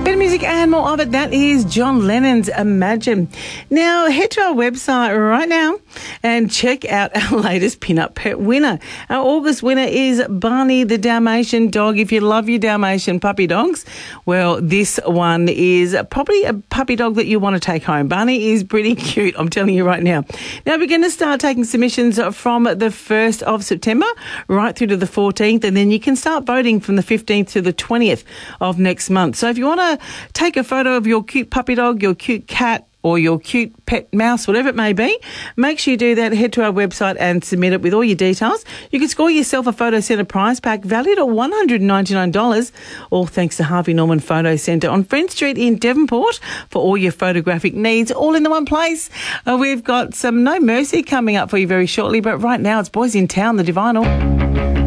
Better music and more of it. That is John Lennon's Imagine. Now, head to our website right now and check out our latest Pin-Up Pet winner. Our August winner is Barney the Dalmatian dog. If you love your Dalmatian puppy dogs, well, this one is probably a puppy dog that you want to take home. Barney is pretty cute, I'm telling you right now. Now, we're going to start taking submissions from the 1st of September right through to the 14th, and then you can start voting from the 15th to the 20th of next month. So if you want to take a photo of your cute puppy dog, your cute cat, or your cute pet mouse, whatever it may be, make sure you do that. Head to our website and submit it with all your details. You can score yourself a Photo Centre prize pack valued at $199, all thanks to Harvey Norman Photo Centre on Friend Street in Devonport for all your photographic needs, all in the one place. We've got some No Mercy coming up for you very shortly, but right now it's Boys in Town, the Divinyl.